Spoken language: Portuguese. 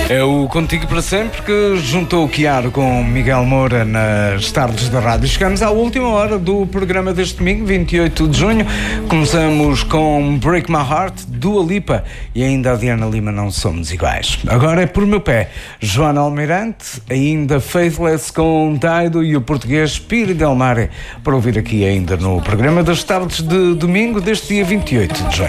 É o Contigo para Sempre que juntou o Chiaro com Miguel Moura nas tardes da rádio. Chegamos à última hora do programa deste domingo, 28 de junho. Começamos com Break My Heart, Dua Lipa e ainda a Diana Lima, Não Somos Iguais. Agora é Por Meu Pé, Joana Almirante, ainda Faithless com Daido e o português Piri Del Mare, para ouvir aqui ainda no programa das tardes de domingo deste dia 28 de junho.